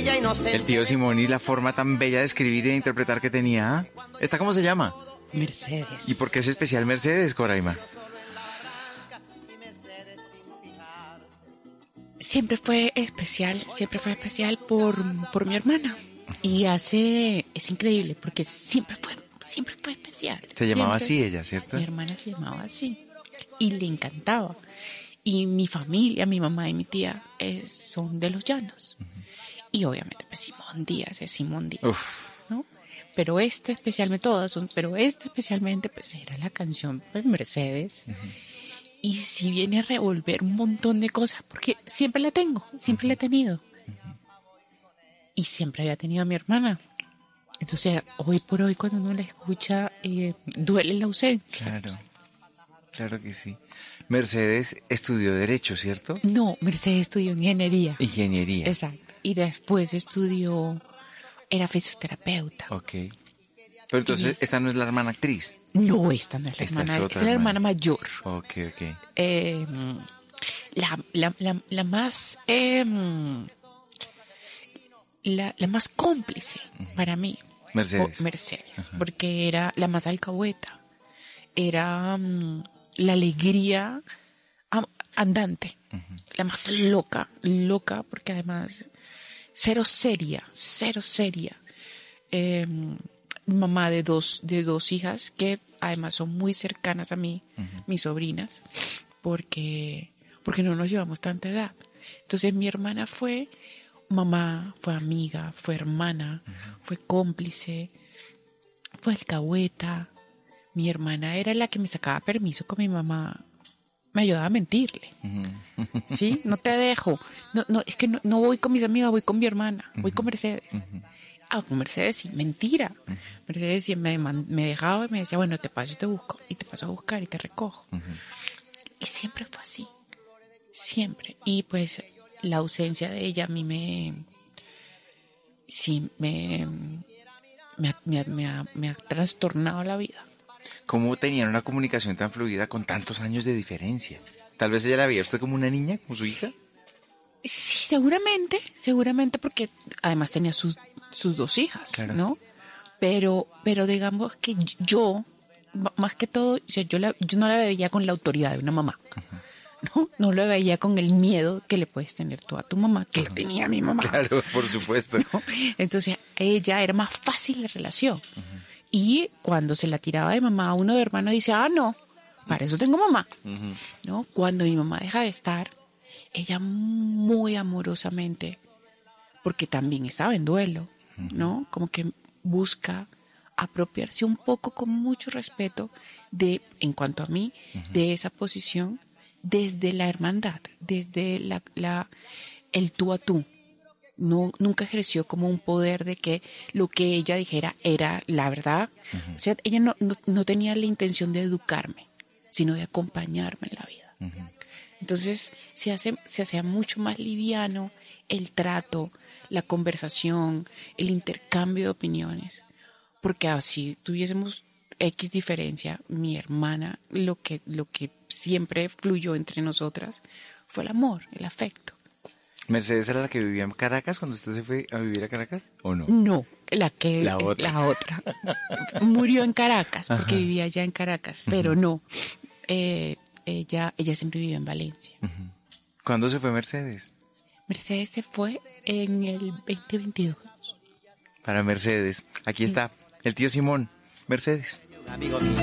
ella inocente. El tío Simón y la forma tan bella de escribir y de interpretar que tenía. ¿Ah? ¿Esta cómo se llama? Mercedes. ¿Y por qué es especial Mercedes, Coraima? Siempre fue especial por mi hermana. Y es increíble, porque siempre fue especial. Se llamaba Siempre. así ella, ¿cierto? Mi hermana se llamaba así. Y le encantaba. Y mi familia, mi mamá y mi tía son de los llanos. Y obviamente, pues Simón Díaz es Simón Díaz. Uf. ¿No? Pero especialmente, pues era la canción pues, Mercedes. Y si viene a revolver un montón de cosas, porque siempre la tengo, siempre la he tenido. Y siempre había tenido a mi hermana. Entonces, hoy por hoy, cuando uno la escucha, duele la ausencia. Claro que sí. Mercedes estudió Derecho, ¿cierto? No, Mercedes estudió ingeniería. Ingeniería. Exacto. Y después era fisioterapeuta. Ok. Pero entonces, esta no es la hermana actriz. No, esta no es la Esta hermana, es otra es la hermana hermana. mayor. Ok. La más la más cómplice para mí. Mercedes. Porque era la más alcahueta. Era la alegría andante. La más loca, porque además cero seria. Mamá de dos hijas que además son muy cercanas a mí, mis sobrinas, porque no nos llevamos tanta edad. Entonces mi hermana fue mamá, fue amiga, fue hermana, fue cómplice, fue alcahueta. Mi hermana era la que me sacaba permiso con mi mamá, me ayudaba a mentirle. ¿Sí? No te dejo. No, es que no voy con mis amigas, voy con mi hermana, voy con Mercedes. Con Mercedes sí, mentira. Mercedes sí me dejaba y me decía, bueno, te paso y te busco. Y te paso a buscar y te recojo. Y siempre fue así. Siempre. Y pues la ausencia de ella a mí me ha trastornado la vida. ¿Cómo tenían una comunicación tan fluida con tantos años de diferencia? Tal vez ella la veía a usted como una niña, como su hija. Sí, seguramente porque además tenía sus dos hijas, claro. ¿No? Pero digamos que yo, más que todo, o sea, yo no la veía con la autoridad de una mamá. No la veía con el miedo que le puedes tener tú a tu mamá, que tenía mi mamá. Claro, por supuesto. ¿No? Entonces, ella era más fácil la relación. Y cuando se la tiraba de mamá a uno de hermano, dice, no, para eso tengo mamá. ¿No? Cuando mi mamá deja de estar, ella muy amorosamente, porque también estaba en duelo, ¿no? Como que busca apropiarse un poco con mucho respeto en cuanto a mí, de esa posición desde la hermandad, desde el tú a tú. No, nunca ejerció como un poder de que lo que ella dijera era la verdad. O sea, ella no tenía la intención de educarme, sino de acompañarme en la vida. Entonces se hacía mucho más liviano el trato, la conversación, el intercambio de opiniones, porque así tuviésemos X diferencia, mi hermana, lo que siempre fluyó entre nosotras fue el amor, el afecto. ¿Mercedes era la que vivía en Caracas cuando usted se fue a vivir a Caracas o no? No, la otra. Murió en Caracas porque vivía allá en Caracas, pero no. Ella siempre vivió en Valencia. ¿Cuándo se fue Mercedes? Mercedes se fue en el 2022. Para Mercedes, aquí está el tío Simón, Mercedes. Amigo mío.